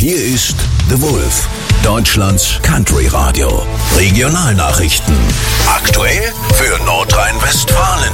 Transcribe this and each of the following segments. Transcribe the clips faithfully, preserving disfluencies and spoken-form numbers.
Hier ist The Wolf, Deutschlands Country Radio. Regionalnachrichten. Aktuell für Nordrhein-Westfalen.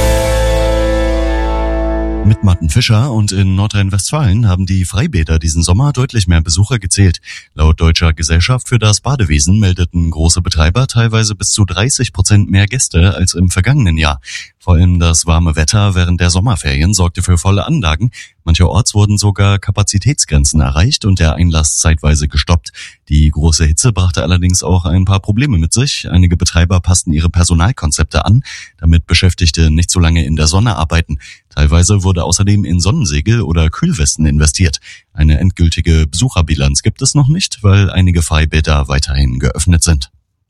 Mit Martin Fischer, und in Nordrhein-Westfalen haben die Freibäder diesen Sommer deutlich mehr Besucher gezählt. Laut Deutscher Gesellschaft für das Badewesen meldeten große Betreiber teilweise bis zu dreißig Prozent mehr Gäste als im vergangenen Jahr. Vor allem das warme Wetter während der Sommerferien sorgte für volle Anlagen. Mancherorts wurden sogar Kapazitätsgrenzen erreicht und der Einlass zeitweise gestoppt. Die große Hitze brachte allerdings auch ein paar Probleme mit sich. Einige Betreiber passten ihre Personalkonzepte an, damit Beschäftigte nicht so lange in der Sonne arbeiten. Teilweise wurde außerdem in Sonnensegel oder Kühlwesten investiert. Eine endgültige Besucherbilanz gibt es noch nicht, weil einige Freibäder weiterhin geöffnet sind.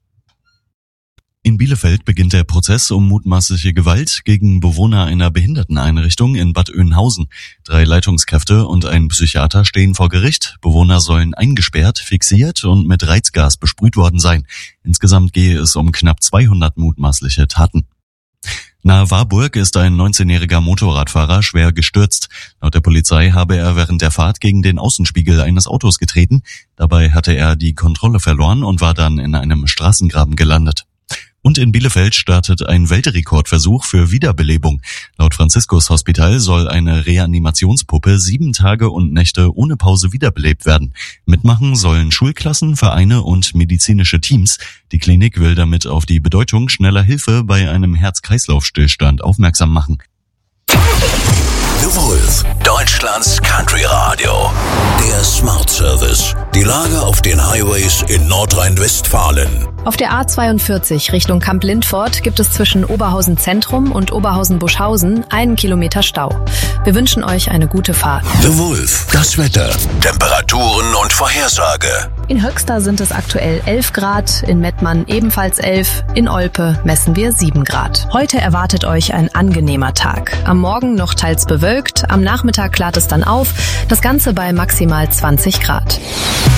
In Bielefeld beginnt der Prozess um mutmaßliche Gewalt gegen Bewohner einer Behinderteneinrichtung in Bad Oeynhausen. Drei Leitungskräfte und ein Psychiater stehen vor Gericht. Bewohner sollen eingesperrt, fixiert und mit Reizgas besprüht worden sein. Insgesamt gehe es um knapp zweihundert mutmaßliche Taten. Nahe Warburg ist ein neunzehnjähriger Motorradfahrer schwer gestürzt. Laut der Polizei habe er während der Fahrt gegen den Außenspiegel eines Autos getreten. Dabei hatte er die Kontrolle verloren und war dann in einem Straßengraben gelandet. Und in Bielefeld startet ein Weltrekordversuch für Wiederbelebung. Laut Franziskus Hospital soll eine Reanimationspuppe sieben Tage und Nächte ohne Pause wiederbelebt werden. Mitmachen sollen Schulklassen, Vereine und medizinische Teams. Die Klinik will damit auf die Bedeutung schneller Hilfe bei einem Herz-Kreislauf-Stillstand aufmerksam machen. The Wolf, Deutschlands Country Radio. Der Smart Service. Die Lage auf den Highways in Nordrhein-Westfalen. Auf der A zweiundvierzig Richtung Kamp-Lindfort gibt es zwischen Oberhausen Zentrum und Oberhausen-Buschhausen einen Kilometer Stau. Wir wünschen euch eine gute Fahrt. The Wolf, das Wetter, Temperaturen und Vorhersage. In Höxter sind es aktuell elf Grad, in Mettmann ebenfalls elf, in Olpe messen wir sieben Grad. Heute erwartet euch ein angenehmer Tag. Am Morgen noch teils bewölkt, am Nachmittag klart es dann auf, das Ganze bei maximal zwanzig Grad.